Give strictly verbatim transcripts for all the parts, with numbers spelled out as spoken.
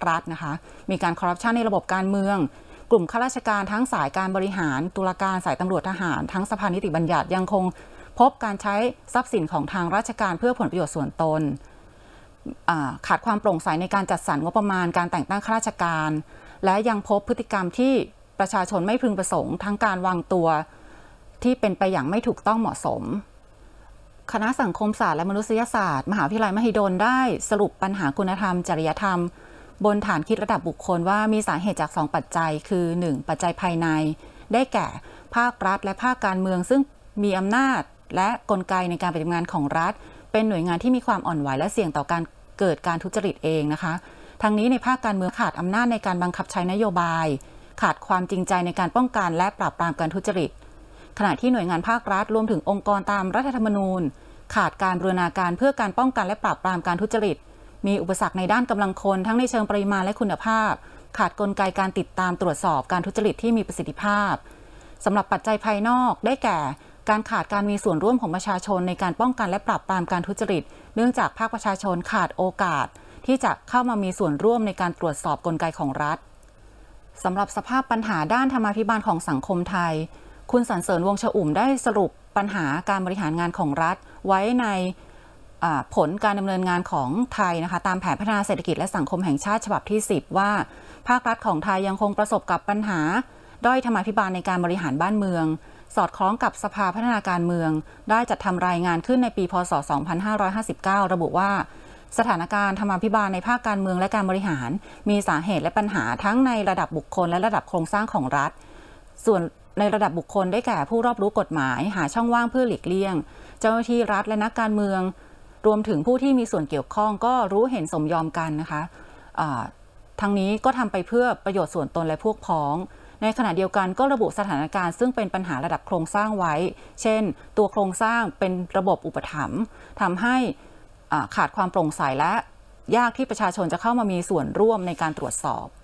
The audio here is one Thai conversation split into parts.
รัฐนะคะมีการคอร์รัปชันในระบบการเมืองกลุ่มข้าราชการทั้งสายการบริหารตุลาการสายตำรวจทหารทั้งสภานิติบัญญัติยังคงพบการใช้ทรัพย์สินของทางราชการเพื่อผลประโยชน์ส่วนตนขาดความโปร่งใสในการจัดสรรงบประมาณการแต่งตั้งข้าราชการและยังพบพฤติกรรมที่ประชาชนไม่พึงประสงค์ทั้งการวางตัวที่เป็นไปอย่างไม่ถูกต้องเหมาะสมคณะสังคมศาสตร์และมนุษยศาสตร์มหาวิทยาลัยมหิดลได้สรุปปัญหาคุณธรรมจริยธรรมบนฐานคิดระดับบุคคลว่ามีสาเหตุจากสองปัจจัยคือ หนึ่ง ปัจจัยภายในได้แก่ภาครัฐและภาคการเมืองซึ่งมีอำนาจและกลไกในการปฏิบัติงานของรัฐเป็นหน่วยงานที่มีความอ่อนไหวและเสี่ยงต่อการเกิดการทุจริตเองนะคะทั้งนี้ในภาคการเมืองขาดอำนาจในการบังคับใช้นโยบายขาดความจริงใจในการป้องกันและปราบปรามการทุจริตขณะที่หน่วยงานภาครัฐรวมถึงองค์กรตามรัฐธรรมนูญขาดการบูรณาการเพื่อการป้องกันและปราบปรามการทุจริตมีอุปสรรคในด้านกำลังคนทั้งในเชิงปริมาณและคุณภาพขาดกลไกการติดตามตรวจสอบการทุจริตที่มีประสิทธิภาพสำหรับปัจจัยภายนอกได้แก่การขาดการมีส่วนร่วมของประชาชนในการป้องกันและปราบปรามการทุจริตเนื่องจากภาคประชาชนขาดโอกาสที่จะเข้ามามีส่วนร่วมในการตรวจสอบกลไกของรัฐสำหรับสภาพปัญหาด้านธรรมาภิบาลของสังคมไทยคุณสรรเสริญวงศ์ฉอุ่มได้สรุปปัญหาการบริหารงานของรัฐไว้ในผลการดำเนินงานของไทยนะคะตามแผนพัฒนาเศรษฐกิจและสังคมแห่งชาติฉบับที่สิบว่าภาครัฐของไทยยังคงประสบกับปัญหาด้อยธรรมาภิบาลในการบริหารบ้านเมืองสอดคล้องกับสภาพัฒนาการเมืองได้จัดทำรายงานขึ้นในปีพ.ศ. สองพันห้าร้อยห้าสิบเก้า ระบุว่าสถานการณ์ธรรมาภิบาลในภาคการเมืองและการบริหารมีสาเหตุและปัญหาทั้งในระดับบุคคลและระดับโครงสร้างของรัฐส่วนในระดับบุคคลได้แก่ผู้รอบรู้กฎหมายหาช่องว่างเพื่อหลีกเลี่ยงเจ้าหน้าที่รัฐและนักการเมืองรวมถึงผู้ที่มีส่วนเกี่ยวข้องก็รู้เห็นสมยอมกันนะคะทั้งนี้ก็ทำไปเพื่อประโยชน์ส่วนตนและพวกพ้องในขณะเดียวกันก็ระบุสถานการณ์ซึ่งเป็นปัญหาระดับโครงสร้างไว้เช่นตัวโครงสร้างเป็นระบบอุปถัมภ์ทำให้ขาดความโปร่งใสและยากที่ประชาชนจะเข้ามามีส่วนร่วมในการตรวจสอบ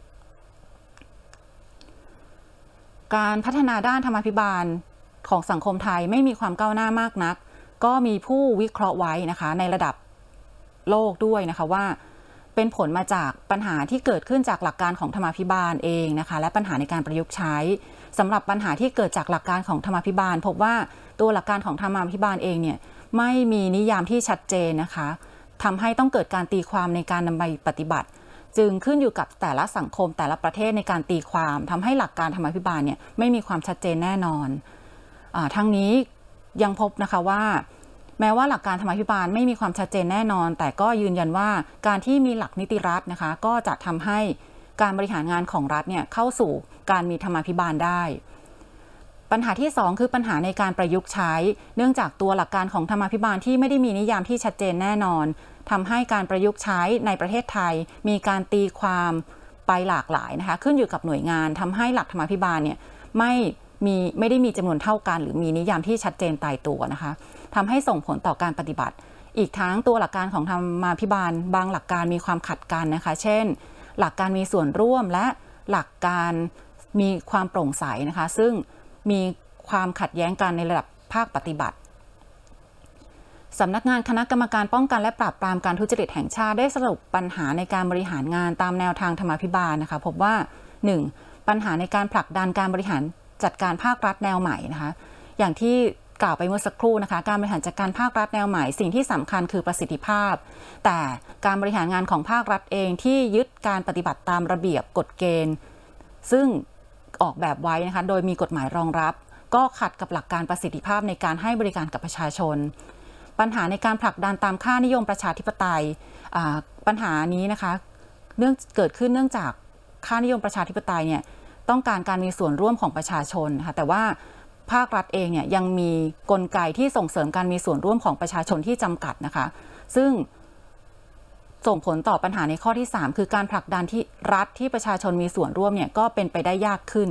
การพัฒนาด้านธรรมาภิบาลของสังคมไทยไม่มีความก้าวหน้ามากนักก็มีผู้วิเคราะห์ไว้นะคะในระดับโลกด้วยนะคะว่าเป็นผลมาจากปัญหาที่เกิดขึ้นจากหลักการของธรรมาภิบาลเองนะคะและปัญหาในการประยุกต์ใช้สำหรับปัญหาที่เกิดจากหลักการของธรรมาภิบาลพบว่าตัวหลักการของธรรมาภิบาลเองเนี่ยไม่มีนิยามที่ชัดเจนนะคะทำให้ต้องเกิดการตีความในการนำไปปฏิบัติจึงขึ้นอยู่กับแต่ละสังคมแต่ละประเทศในการตีความทำให้หลักการธรรมาภิบาลเนี่ยไม่มีความชัดเจนแน่นอนอ่าทั้งนี้ยังพบนะคะว่าแม้ว่าหลักการธรรมาภิบาลไม่มีความชัดเจนแน่นอนแต่ก็ยืนยันว่าการที่มีหลักนิติรัฐนะคะก็จะทำให้การบริหารงานของรัฐเนี่ยเข้าสู่การมีธรรมาภิบาลได้ปัญหาที่สองคือปัญหาในการประยุกต์ใช้เนื่องจากตัวหลักการของธรรมาภิบาลที่ไม่ได้มีนิยามที่ชัดเจนแน่นอนทำให้การประยุกต์ใช้ในประเทศไทยมีการตีความไปหลากหลายนะคะขึ้นอยู่กับหน่วยงานทำให้หลักธรรมาภิบาลเนี่ยไม่มีไม่ได้มีจำนวนเท่ากันหรือมีนิยามที่ชัดเจนตายตัวนะคะทำให้ส่งผลต่อการปฏิบัติอีกทั้งตัวหลักการของธรรมาภิบาลบางหลักการมีความขัดกันนะคะเช่นหลักการมีส่วนร่วมและหลักการมีความโปร่งใสนะคะซึ่งมีความขัดแย้งกันในระดับภาคปฏิบัติสำนักงานคณะกรรมการป้องกันและปราบปรามการทุจริตแห่งชาติได้สรุปปัญหาในการบริหารงานตามแนวทางธรรมาภิบาลนะคะพบว่า หนึ่ง ปัญหาในการผลักดันการบริหารจัดการภาครัฐแนวใหม่นะคะอย่างที่กล่าวไปเมื่อสักครู่นะคะการบริหารจัดการภาครัฐแนวใหม่สิ่งที่สำคัญคือประสิทธิภาพแต่การบริหารงานของภาครัฐเองที่ยึดการปฏิบัติตามระเบียบกฎเกณฑ์ซึ่งออกแบบไว้นะคะโดยมีกฎหมายรองรับก็ขัดกับหลักการประสิทธิภาพในการให้บริการกับประชาชนปัญหาในการผลักดันตามค่านิยมประชาธิปไตยปัญหานี้นะคะเนื่องเกิดขึ้นเนื่องจากค่านิยมประชาธิปไตยเนี่ยต้องการการมีส่วนร่วมของประชาชนค่ะแต่ว่าภาครัฐเองเนี่ยยังมีกลไกที่ส่งเสริมการมีส่วนร่วมของประชาชนที่จำกัดนะคะซึ่งส่งผลต่อปัญหาในข้อที่สามคือการผลักดันที่รัฐที่ประชาชนมีส่วนร่วมเนี่ยก็เป็นไปได้ยากขึ้น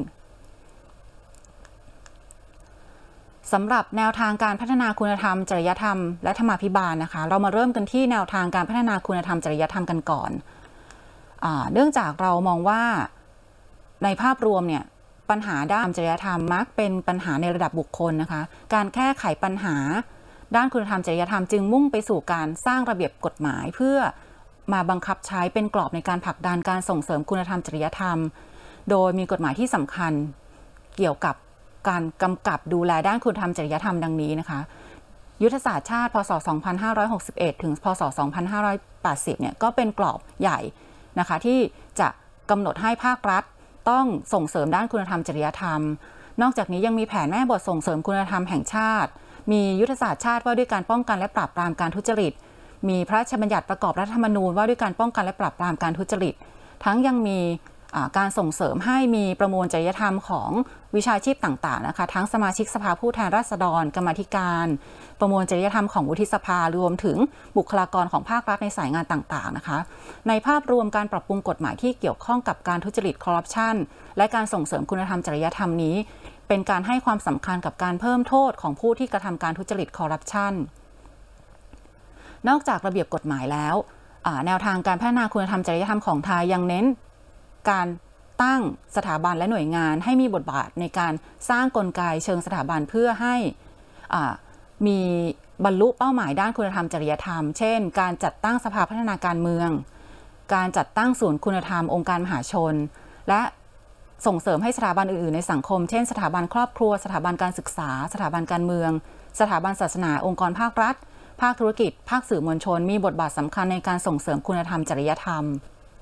สำหรับแนวทางการพัฒนาคุณธรรมจริยธรรมและธรรมาภิบาลนะคะเรามาเริ่มกันที่แนวทางการพัฒนาคุณธรรมจริยธรรมกันก่อนอ่าเนื่องจากเรามองว่าในภาพรวมเนี่ยปัญหาด้านจริยธรรมมักเป็นปัญหาในระดับบุคคลนะคะการแก้ไขปัญหาด้านคุณธรรมจริยธรรมจึงมุ่งไปสู่การสร้างระเบียบกฎหมายเพื่อมาบังคับใช้เป็นกรอบในการผลักดันการส่งเสริมคุณธรรมจริยธรรมโดยมีกฎหมายที่สำคัญเกี่ยวกับการกำกับดูแลด้านคุณธรรมจริยธรรมดังนี้นะคะยุทธศาสตร์ชาติพ.ศ. สองพันห้าร้อยหกสิบเอ็ด ถึง พ.ศ. สองพันห้าร้อยแปดสิบ เนี่ยก็เป็นกรอบใหญ่นะคะที่จะกำหนดให้ภาครัฐต้องส่งเสริมด้านคุณธรรมจริยธรรมนอกจากนี้ยังมีแผนแม่บทส่งเสริมคุณธรรมแห่งชาติมียุทธศาสตร์ชาติว่าด้วยการป้องกันและปราบปรามการทุจริตมีพระราชบัญญัติประกอบรัฐธรรมนูญว่าด้วยการป้องกันและปราบปรามการทุจริตทั้งยังมีการส่งเสริมให้มีประมวลจริยธรรมของวิชาชีพต่างๆนะคะทั้งสมาชิกสภาผู้แทนราษฎรกรรมาธิการประมวลจริยธรรมของวุฒิสภารวมถึงบุคลากรของภาครัฐในสายงานต่างๆนะคะในภาพรวมการปรับปรุงกฎหมายที่เกี่ยวข้องกับการทุจริตคอร์รัปชันและการส่งเสริมคุณธรรมจริยธรรมนี้เป็นการให้ความสำคัญกับการเพิ่มโทษของผู้ที่กระทำการทุจริตคอร์รัปชันนอกจากระเบียบกฎหมายแล้วแนวทางการพัฒนาคุณธรรมจริยธรรมของไทยยังเน้นการตั้งสถาบันและหน่วยงานให้มีบทบาทในการสร้างกลไกเชิงสถาบันเพื่อให้มีบรรลุเป้าหมายด้านคุณธรรมจริยธรรมเช่นการจัดตั้งสภาพัฒนาการเมืองการจัดตั้งศูนย์คุณธรรมองค์การมหาชนและส่งเสริมให้สถาบันอื่นๆในสังคมเช่นสถาบันครอบครัวสถาบันการศึกษาสถาบันการเมืองสถาบันศาสนาองค์กรภาครัฐภาคธุรกิจภาคสื่อมวลชนมีบทบาทสำคัญในการส่งเสริมคุณธรรมจริยธรรม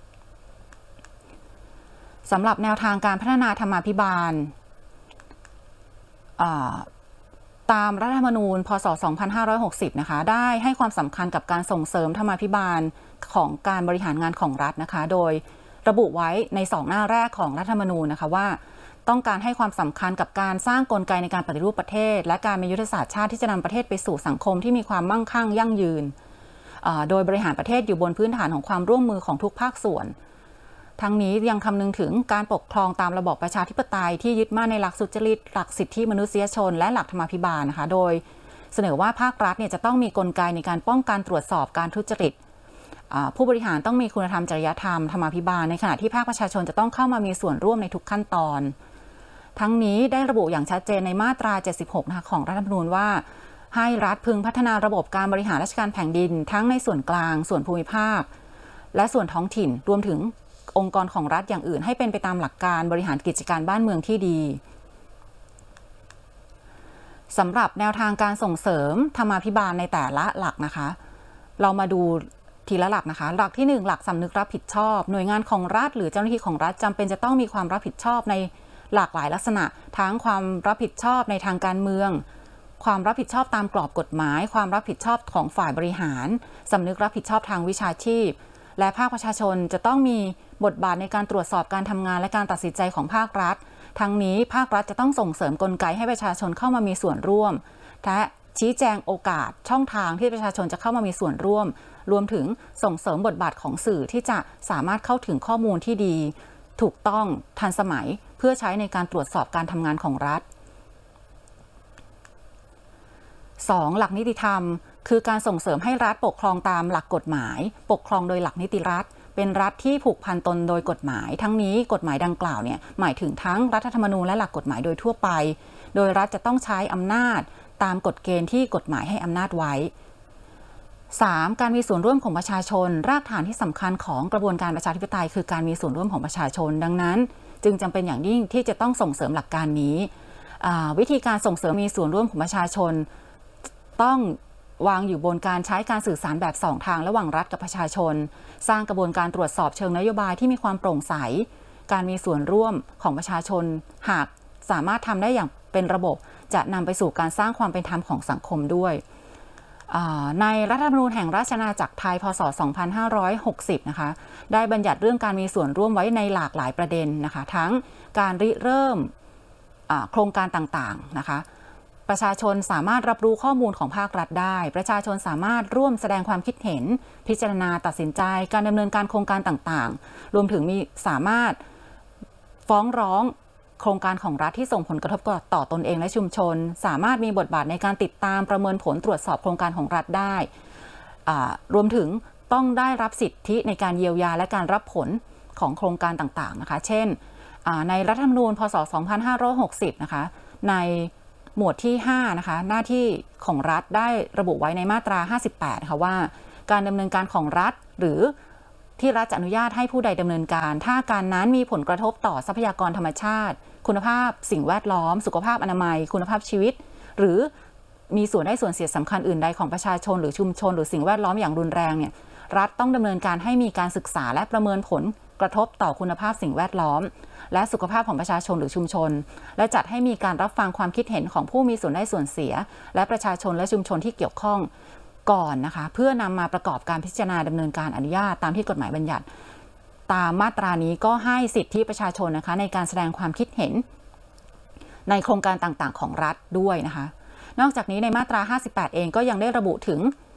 สำหรับแนวทางการพัฒนาธรรมาภิบาลตามรัฐธรรมนูญพ.ศ. สองพันห้าร้อยหกสิบนะคะได้ให้ความสำคัญกับการส่งเสริมธรรมาภิบาลของการบริหารงานของรัฐนะคะโดยระบุไว้ในสองหน้าแรกของรัฐธรรมนูญนะคะว่าต้องการให้ความสำคัญกับการสร้างกลไกในการปฏิรูปประเทศและการมียุทธศาสตร์ชาติที่จะนำประเทศไปสู่สังคมที่มีความมั่งคั่งยั่งยืนโดยบริหารประเทศอยู่บนพื้นฐานของความร่วมมือของทุกภาคส่วนทั้งนี้ยังคำนึงถึงการปกครองตามระบอบประชาธิปไตยที่ยึดมั่นในหลักสุจริตหลักสิทธิมนุษยชนและหลักธรรมาภิบาลนะคะโดยเสนอว่าภาครัฐเนี่ยจะต้องมีกลไกในการป้องกันตรวจสอบการทุจริตผู้บริหารต้องมีคุณธรรมจริยธรรมธรรมาภิบาลในขณะที่ภาคประชาชนจะต้องเข้ามามีส่วนร่วมในทุกขั้นตอนทั้งนี้ได้ระบุอย่างชัดเจนในมาตราเจ็ดสิบหกนะคะของรัฐธรรมนูญว่าให้รัฐพึงพัฒนาระบบการบริหารราชการแผ่นดินทั้งในส่วนกลางส่วนภูมิภาคและส่วนท้องถิ่นรวมถึงองค์กรของรัฐอย่างอื่นให้เป็นไปตามหลักการบริหารกิจการบ้านเมืองที่ดีสำหรับแนวทางการส่งเสริมธรรมาภิบาลในแต่ละหลักนะคะเรามาดูทีละหลักนะคะหลักที่หนึ่งหลักสำนึกรับผิดชอบหน่วยงานของรัฐหรือเจ้าหน้าที่ของรัฐจำเป็นจะต้องมีความรับผิดชอบในหลากหลายลักษณะทั้งความรับผิดชอบในทางการเมืองความรับผิดชอบตามกรอบกฎหมายความรับผิดชอบของฝ่ายบริหารสำนึกรับผิดชอบทางวิชาชีพและภาคประชาชนจะต้องมีบทบาทในการตรวจสอบการทำงานและการตัดสินใจของภาครัฐทั้งนี้ภาครัฐจะต้องส่งเสริมกลไกให้ประชาชนเข้ามามีส่วนร่วมและชี้แจงโอกาสช่องทางที่ประชาชนจะเข้ามามีส่วนร่วมรวมถึงส่งเสริมบทบาทของสื่อที่จะสามารถเข้าถึงข้อมูลที่ดีถูกต้องทันสมัยเพื่อใช้ในการตรวจสอบการทำงานของรัฐ สอง หลักนิติธรรมคือการส่งเสริมให้รัฐปกครองตามหลักกฎหมายปกครองโดยหลักนิติรัฐเป็นรัฐที่ผูกพันตนโดยกฎหมายทั้งนี้กฎหมายดังกล่าวเนี่ยหมายถึงทั้งรัฐธรรมนูญและหลักกฎหมายโดยทั่วไปโดยรัฐจะต้องใช้อำนาจตามกฎเกณฑ์ที่กฎหมายให้อำนาจไว้ สาม การมีส่วนร่วมของประชาชนรากฐานที่สำคัญของกระบวนการประชาธิปไตยคือการมีส่วนร่วมของประชาชนดังนั้นจึงจำเป็นอย่างยิ่งที่จะต้องส่งเสริมหลักการนี้วิธีการส่งเสริมมีส่วนร่วมของประชาชนต้องวางอยู่บนการใช้การสื่อสารแบบสองทางระหว่างรัฐกับประชาชนสร้างกระบวนการตรวจสอบเชิงนโยบายที่มีความโปร่งใสการมีส่วนร่วมของประชาชนหากสามารถทำได้อย่างเป็นระบบจะนำไปสู่การสร้างความเป็นธรรมของสังคมด้วยในรัฐธรรมนูญแห่งราชอาณาจักรไทยพ.ศ. สองพันห้าร้อยหกสิบนะคะได้บัญญัติเรื่องการมีส่วนร่วมไว้ในหลากหลายประเด็นนะคะทั้งการริเริ่มโครงการต่างๆนะคะประชาชนสามารถรับรู้ข้อมูลของภาครัฐได้ประชาชนสามารถร่วมแสดงความคิดเห็นพิจารณาตัดสินใจการดำเนินการโครงการต่างๆรวมถึงมีสามารถฟ้องร้องโครงการของรัฐที่ส่งผลกระทบต่อตนเองและชุมชนสามารถมีบทบาทในการติดตามประเมินผลตรวจสอบโครงการของรัฐได้รวมถึงต้องได้รับสิทธิในการเยียวยาและการรับผลของโครงการต่างๆนะคะเช่นในรัฐธรรมนูญพ.ศ. สองพันห้าร้อยหกสิบนะคะในหมวดที่ห้านะคะหน้าที่ของรัฐได้ระบุไว้ในมาตราห้าสิบแปดค่ะว่าการดำเนินการของรัฐหรือที่รัฐจะอนุญาตให้ผู้ใดดำเนินการถ้าการนั้นมีผลกระทบต่อทรัพยากรธรรมชาติคุณภาพสิ่งแวดล้อมสุขภาพอนามัยคุณภาพชีวิตหรือมีส่วนได้ส่วนเสียสำคัญอื่นใดของประชาชนหรือชุมชนหรือสิ่งแวดล้อมอย่างรุนแรงเนี่ยรัฐต้องดำเนินการให้มีการศึกษาและประเมินผลกระทบต่อคุณภาพสิ่งแวดล้อมและสุขภาพของประชาชนหรือชุมชนและจัดให้มีการรับฟังความคิดเห็นของผู้มีส่วนได้ส่วนเสียและประชาชนและชุมชนที่เกี่ยวข้องก่อนนะคะเพื่อนำมาประกอบการพิจารณาดำเนินการอนุญาตตามที่กฎหมายบัญญัติตามมาตรานี้ก็ให้สิทธิประชาชนนะคะในการแสดงความคิดเห็นในโครงการต่างๆของรัฐด้วยนะคะนอกจากนี้ในมาตราห้าสิบแปดเองก็ยังได้ระบุถึง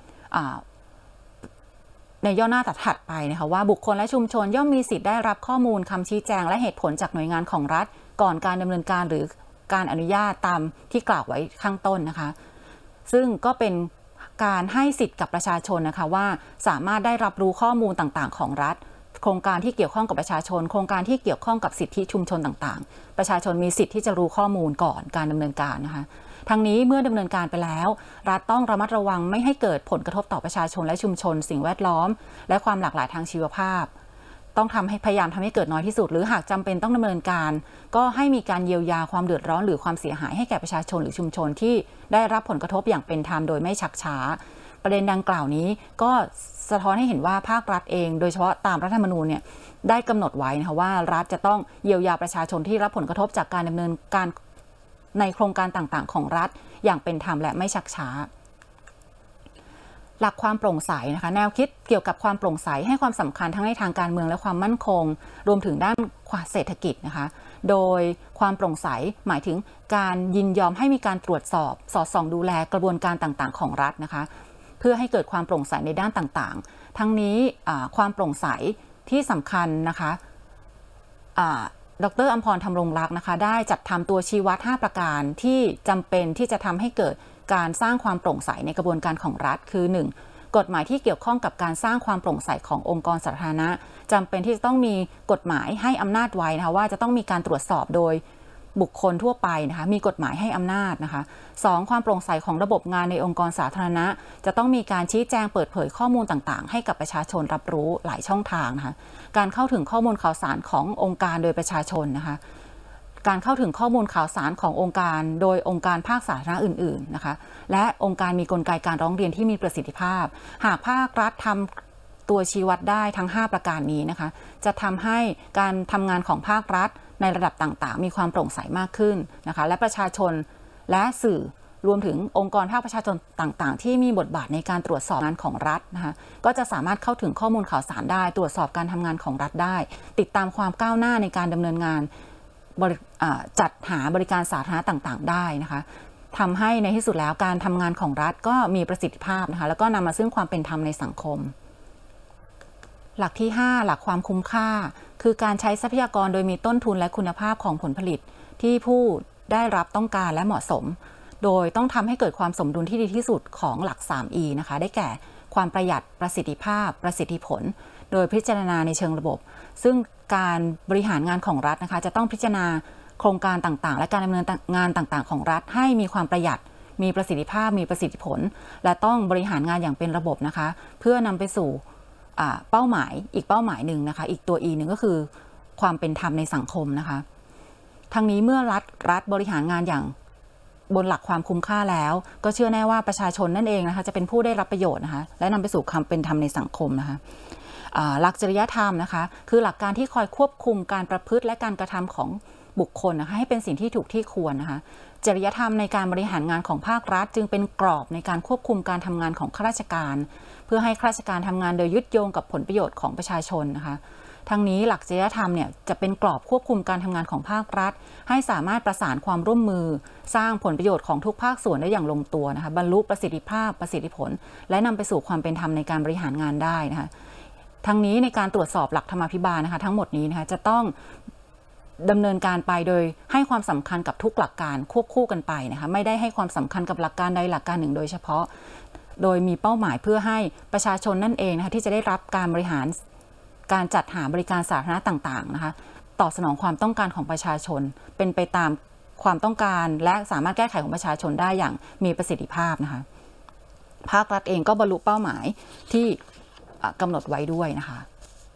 ในย่อหน้าถัดไปนะคะว่าบุคคลและชุมชนย่อมมีสิทธิ์ได้รับข้อมูลคำชี้แจงและเหตุผลจากหน่วยงานของรัฐก่อนการดำเนินการหรือการอนุญาตตามที่กล่าวไว้ข้างต้นนะคะซึ่งก็เป็นการให้สิทธิ์กับประชาชนนะคะว่าสามารถได้รับรู้ข้อมูลต่างๆของรัฐโครงการที่เกี่ยวข้องกับประชาชนโครงการที่เกี่ยวข้องกับสิทธิชุมชนต่างๆประชาชนมีสิทธิ์ที่จะรู้ข้อมูลก่อนการดำเนินการนะคะทั้งนี้เมื่อดำเนินการไปแล้วรัฐต้องระมัดระวังไม่ให้เกิดผลกระทบต่อประชาชนและชุมชนสิ่งแวดล้อมและความหลากหลายทางชีวภาพต้องทำให้พยายามทำให้เกิดน้อยที่สุดหรือหากจำเป็นต้องดำเนินการก็ให้มีการเยียวยาความเดือดร้อนหรือความเสียหายให้แก่ประชาชนหรือชุมชนที่ได้รับผลกระทบอย่างเป็นธรรมโดยไม่ชักช้าประเด็นดังกล่าวนี้ก็สะท้อนให้เห็นว่าภาครัฐเองโดยเฉพาะตามรัฐธรรมนูญเนี่ยได้กำหนดไว้นะคะว่ารัฐจะต้องเยียวยาประชาชนที่รับผลกระทบจากการดำเนินการในโครงการต่างๆของรัฐอย่างเป็นธรรมและไม่ชักช้าหลักความโปร่งใสนะคะแนวคิดเกี่ยวกับความโปร่งใสให้ความสำคัญทั้งในทางการเมืองและความมั่นคงรวมถึงด้านเศรษฐกิจนะคะโดยความโปร่งใสหมายถึงการยินยอมให้มีการตรวจสอบสอดส่องดูแลกระบวนการต่างๆของรัฐนะคะเพื่อให้เกิดความโปร่งใสในด้านต่างๆทั้งนี้ความโปร่งใสที่สำคัญนะคะดร.อัมพร ธำรงรักษ์นะคะได้จัดทำตัวชี้วัดห้าประการที่จำเป็นที่จะทำให้เกิดการสร้างความโปร่งใสในกระบวนการของรัฐคือ หนึ่ง กฎหมายที่เกี่ยวข้องกับการสร้างความโปร่งใสขององค์กรสาธารณะจำเป็นที่จะต้องมีกฎหมายให้อำนาจไว้นะคะว่าจะต้องมีการตรวจสอบโดยบุคคลทั่วไปนะคะมีกฎหมายให้อำนาจนะคะสองความโปร่งใสของระบบงานในองค์กรสาธารณะจะต้องมีการชี้แจงเปิดเผยข้อมูลต่างๆให้กับประชาชนรับรู้หลายช่องทางนะคะการเข้าถึงข้อมูลข่าวสารขององค์การโดยประชาชนนะคะการเข้าถึงข้อมูลข่าวสารขององค์การโดยองค์การภาคสาธารณะอื่นๆนะคะและองค์การมีกลไกการร้องเรียนที่มีประสิทธิภาพหากภาครัฐทำตัวชี้วัดได้ทั้งห้าประการนี้นะคะจะทำให้การทำงานของภาครัฐในระดับต่างๆมีความโปร่งใสมากขึ้นนะคะและประชาชนและสื่อรวมถึงองค์กรภาคประชาชนต่างๆที่มีบทบาทในการตรวจสอบงานของรัฐนะคะก็จะสามารถเข้าถึงข้อมูลข่าวสารได้ตรวจสอบการทำงานของรัฐได้ติดตามความก้าวหน้าในการดำเนินงานจัดหาบริการสาธารณะต่างๆได้นะคะทำให้ในที่สุดแล้วการทำงานของรัฐก็มีประสิทธิภาพนะคะแล้วก็นำมาซึ่งความเป็นธรรมในสังคมหลักที่ห้าหลักความคุ้มค่าคือการใช้ทรัพยากรโดยมีต้นทุนและคุณภาพของผลผลิตที่ผู้ได้รับต้องการและเหมาะสมโดยต้องทำให้เกิดความสมดุลที่ดีที่สุดของหลัก สาม อี นะคะได้แก่ความประหยัดประสิทธิภาพประสิทธิผลโดยพิจารณาในเชิงระบบซึ่งการบริหารงานของรัฐนะคะจะต้องพิจารณาโครงการต่างๆและการดำเนินงานต่างๆของรัฐให้มีความประหยัดมีประสิทธิภาพมีประสิทธิผลและต้องบริหารงานอย่างเป็นระบบนะคะเพื่อนำไปสู่เป้าหมายอีกเป้าหมายหนึ่งนะคะอีกตัว E หนึ่งก็คือความเป็นธรรมในสังคมนะคะทั้งนี้เมื่อรัฐรัฐบริหารงานอย่างบนหลักความคุ้มค่าแล้วก็เชื่อแน่ว่าประชาชนนั่นเองนะคะจะเป็นผู้ได้รับประโยชน์นะคะและนำไปสู่ความเป็นธรรมในสังคมนะคะหลักจริยธรรมนะคะคือหลักการที่คอยควบคุมการประพฤติและการกระทำของบุคคลนะคะให้เป็นสิ่งที่ถูกที่ควรนะคะจริยธรรมในการบริหารงานของภาครัฐจึงเป็นกรอบในการควบคุมการทำงานของข้าราชการเพื่อให้ข้าราชการทำงานโดยยึดโยงกับผลประโยชน์ของประชาชนนะคะทั้งนี้หลักจริยธรรมเนี่ยจะเป็นกรอบควบคุมการทำงานของภาครัฐให้สามารถประสานความร่วมมือสร้างผลประโยชน์ของทุกภาคส่วนได้อย่างลงตัวนะคะบรรลุประสิทธิภาพประสิทธิผลและนำไปสู่ความเป็นธรรมในการบริหารงานได้นะคะทั้งนี้ในการตรวจสอบหลักธรรมาภิบาลนะคะทั้งหมดนี้นะคะจะต้องดำเนินการไปโดยให้ความสำคัญกับทุกหลักการควบคู่กันไปนะคะไม่ได้ให้ความสำคัญกับหลักการใดหลักการหนึ่งโดยเฉพาะโดยมีเป้าหมายเพื่อให้ประชาชนนั่นเองนะคะที่จะได้รับการบริหารการจัดหาบริการสาธารณะต่างๆนะคะตอบสนองความต้องการของประชาชนเป็นไปตามความต้องการและสามารถแก้ไขของประชาชนได้อย่างมีประสิทธิภาพนะคะภาครัฐเองก็บรรลุเป้าหมายที่กำหนดไว้ด้วยนะคะ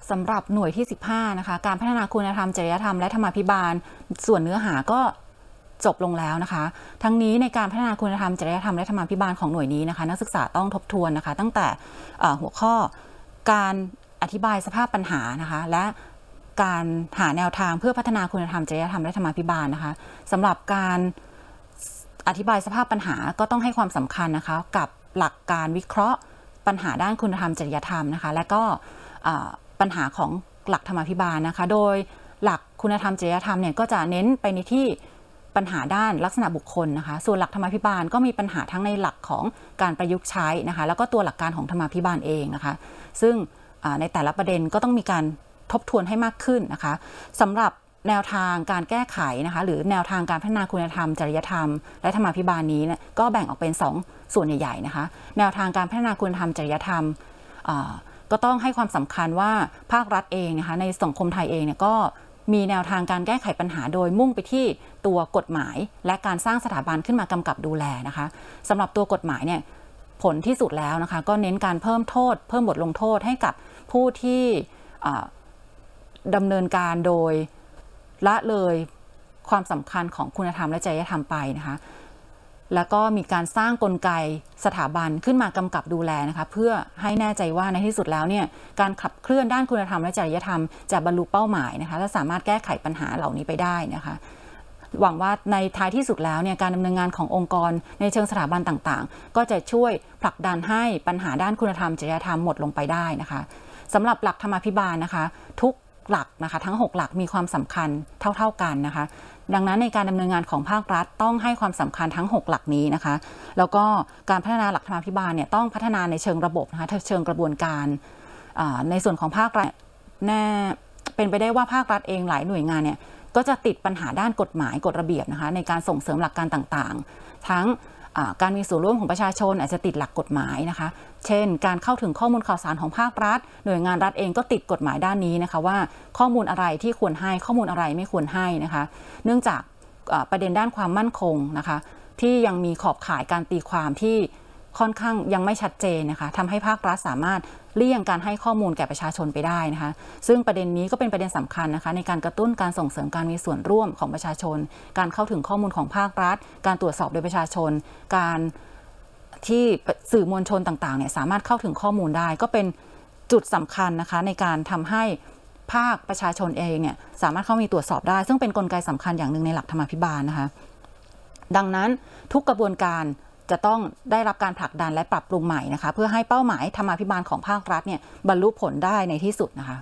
สำหรับหน่วยที่สิบห้านะคะการพัฒนาคุณธรรมจริยธรรมและธรรมาภิบาลส่วนเนื้อหาก็จบลงแล้วนะคะทั้งนี้ในการพัฒนาคุณธรรมจริยธรรมและธรรมาภิบาลของหน่วยนี้นะคะนักศึกษาต้องทบทวนนะคะตั้งแต่หัวข้อการอธิบายสภาพปัญหานะคะและการหาแนวทางเพื่อพัฒนาคุณธรรมจริยธรรมและธรรมาภิบาลนะคะสำหรับการอธิบายสภาพปัญหาก็ต้องให้ความสำคัญนะคะกับหลักการวิเคราะห์ปัญหาด้านคุณธรรมจริยธรรมนะคะและก็ปัญหาของหลักธรรมาภิบาลนะคะโดยหลักคุณธรรมจริยธรรมเนี่ยก็จะเน้นไปในที่ปัญหาด้านลักษณะบุคคลนะคะส่วนหลักธรรมาภิบาลก็มีปัญหาทั้งในหลักของการประยุกต์ใช้นะคะแล้วก็ตัวหลักการของธรรมาภิบาลเองนะคะซึ่งในแต่ละประเด็นก็ต้องมีการทบทวนให้มากขึ้นนะคะสำหรับแนวทางการแก้ไขนะคะหรือแนวทางการพัฒนาคุณธรรมจริยธรรมและธรรมาภิบาลนี้นะก็แบ่งออกเป็นสองส่วนใหญ่ๆนะคะแนวทางการพัฒนาคุณธรรมจริยธรรมก็ต้องให้ความสำคัญว่าภาครัฐเองนะคะในสังคมไทยเองเนี่ยก็มีแนวทางการแก้ไขปัญหาโดยมุ่งไปที่ตัวกฎหมายและการสร้างสถาบันขึ้นมากำกับดูแลนะคะสำหรับตัวกฎหมายเนี่ยผลที่สุดแล้วนะคะก็เน้นการเพิ่มโทษเพิ่มบทลงโทษให้กับผู้ที่ดำเนินการโดยละเลยความสำคัญของคุณธรรมและจริยธรรมไปนะคะแล้วก็มีการสร้างกลไกสถาบันขึ้นมากำกับดูแลนะคะเพื่อให้แน่ใจว่าในที่สุดแล้วเนี่ยการขับเคลื่อนด้านคุณธรรมและจริยธรรมจะบรรลุเป้าหมายนะคะและสามารถแก้ไขปัญหาเหล่านี้ไปได้นะคะหวังว่าในท้ายที่สุดแล้วเนี่ยการดำเนินงานขององค์กรในเชิงสถาบันต่างๆก็จะช่วยผลักดันให้ปัญหาด้านคุณธรรมจริยธรรมหมดลงไปได้นะคะสำหรับหลักธรรมาภิบาลนะคะทุกหลักนะคะทั้งหกหลักมีความสำคัญเท่าๆกันนะคะดังนั้นในการดำเนินงานของภาครัฐต้องให้ความสำคัญทั้งหกหลักนี้นะคะแล้วก็การพัฒนาหลักธรรมาภิบาลเนี่ยต้องพัฒนาในเชิงระบบนะคะเชิงกระบวนการในส่วนของภาครัฐแน่เป็นไปได้ว่าภาครัฐเองหลายหน่วยงานเนี่ยก็จะติดปัญหาด้านกฎหมายกฎระเบียบนะคะในการส่งเสริมหลักการต่างๆทั้งการมีส่วนร่วมของประชาชนอาจจะติดหลักกฎหมายนะคะเช่นการเข้าถึงข้อมูลข่าวสารของภาครัฐหน่วยงานรัฐเองก็ติดกฎหมายด้านนี้นะคะว่าข้อมูลอะไรที่ควรให้ข้อมูลอะไรไม่ควรให้นะคะเนื่องจากประเด็นด้านความมั่นคงนะคะที่ยังมีขอบข่ายการตีความที่ค่อนข้างยังไม่ชัดเจนนะคะทำให้ภาครัฐสามารถเลี่ยงการให้ข้อมูลแก่ประชาชนไปได้นะคะซึ่งประเด็นนี้ก็เป็นประเด็นสำคัญนะคะในการกระตุ้นการส่งเสริมการมีส่วนร่วมของประชาชนการเข้าถึงข้อมูลของภาครัฐการตรวจสอบโดยประชาชนการที่สื่อมวลชนต่างๆเนี่ยสามารถเข้าถึงข้อมูลได้ก็เป็นจุดสำคัญนะคะในการทำให้ภาคประชาชนเองเนี่ยสามารถเข้ามีตรวจสอบได้ซึ่งเป็นกลไกสำคัญอย่างหนึ่งในหลักธรรมาภิบาลนะคะดังนั้นทุกกระบวนการจะต้องได้รับการผลักดันและปรับปรุงใหม่นะคะเพื่อให้เป้าหมายธรรมาภิบาลของภาครัฐเนี่ยบรรลุผลได้ในที่สุดนะคะ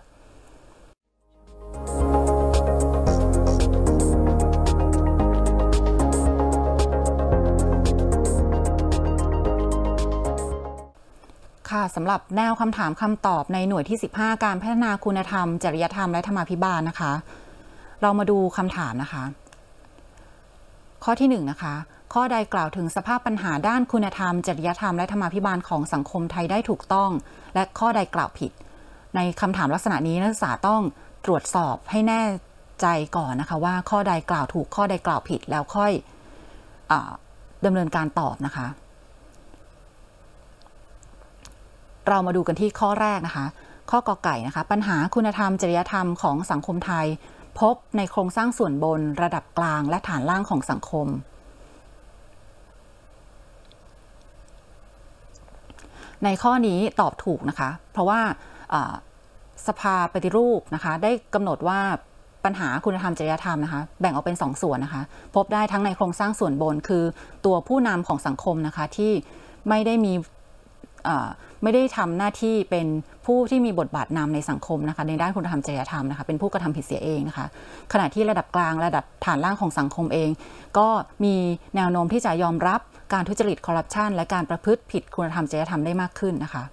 ค่ะสำหรับแนวคำถามคำตอบในหน่วยที่สิบห้าการพัฒนาคุณธรรมจริยธรรมและธรรมาภิบาลนะคะเรามาดูคำถามนะคะข้อที่หนึ่งนะคะข้อใดกล่าวถึงสภาพปัญหาด้านคุณธรรมจริยธรรมและธรรมาภิบาลของสังคมไทยได้ถูกต้องและข้อใดกล่าวผิดในคำถามลักษณะนี้นักศึกษาต้องตรวจสอบให้แน่ใจก่อนนะคะว่าข้อใดกล่าวถูกข้อใดกล่าวผิดแล้วค่อยดำเนินการตอบนะคะเรามาดูกันที่ข้อแรกนะคะข้อกอไก่นะคะปัญหาคุณธรรมจริยธรรมของสังคมไทยพบในโครงสร้างส่วนบนระดับกลางและฐานล่างของสังคมในข้อนี้ตอบถูกนะคะเพราะว่าสภาปฏิรูปนะคะได้กำหนดว่าปัญหาคุณธรรมจริยธรรมนะคะแบ่งออกเป็นสองส่วนนะคะพบได้ทั้งในโครงสร้างส่วนบนคือตัวผู้นำของสังคมนะคะที่ไม่ได้มีไม่ได้ทำหน้าที่เป็นผู้ที่มีบทบาทนำในสังคมนะคะในด้านคุณธรรมจริยธรรมนะคะเป็นผู้กระทำผิดเสียเองนะคะขณะที่ระดับกลางระดับฐานล่างของสังคมเองก็มีแนวโน้มที่จะยอมรับการทุจริตคอร์รัปชันและการประพฤติผิดคุณธรรมจริยธรรมได้มากขึ้นนะคะ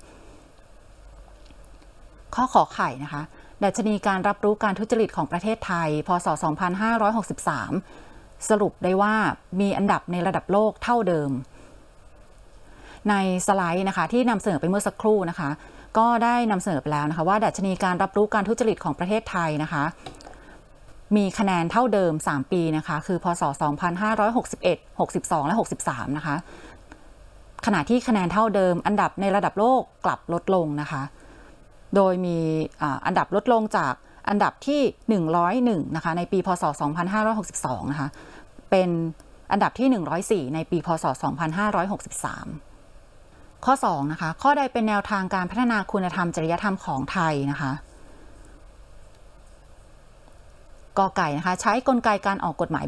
ข้อขอไข่นะคะดัชนีการรับรู้การทุจริตของประเทศไทยพ.ศ. สองพันห้าร้อยหกสิบสามสรุปได้ว่ามีอันดับในระดับโลกเท่าเดิมในสไลด์นะคะที่นำเสนอไปเมื่อสักครู่นะคะก็ได้นำเสนอไปแล้วนะคะว่าดัชนีการรับรู้การทุจริตของประเทศไทยนะคะมีคะแนนเท่าเดิมสามปีนะคะคือพ.ศ. สองพันห้าร้อยหกสิบเอ็ด หกสิบสอง และหกสิบสามนะคะขณะที่คะแนนเท่าเดิมอันดับในระดับโลกกลับลดลงนะคะโดยมีอันดับลดลงจากอันดับที่หนึ่งร้อยเอ็ดนะคะในปีพ.ศ. สองพันห้าร้อยหกสิบสองนะคะเป็นอันดับที่หนึ่งร้อยสี่ในปีพ.ศ. สองพันห้าร้อยหกสิบสามข้อสองนะคะข้อใดเป็นแนวทางการพัฒนาคุณธรรมจริยธรรมของไทยนะคะกอไก่นะคะใช้กลไกการออกกฎหมาย